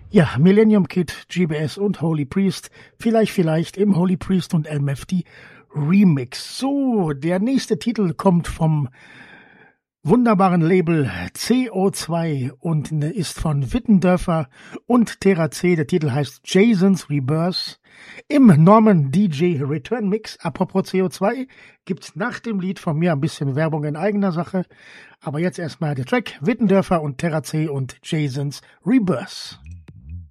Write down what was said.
Ja, Millennium Kid, GBS und Holy Priest. Vielleicht im Holy Priest und LMFT Remix. So, der nächste Titel kommt vom wunderbaren Label CO2 und ist von Wittendörfer und Terra C. Der Titel heißt Jason's Rebirth im Norman DJ Return Mix. Apropos CO2 gibt's nach dem Lied von mir ein bisschen Werbung in eigener Sache. Aber jetzt erstmal der Track Wittendörfer und Terra C und Jason's Rebirth.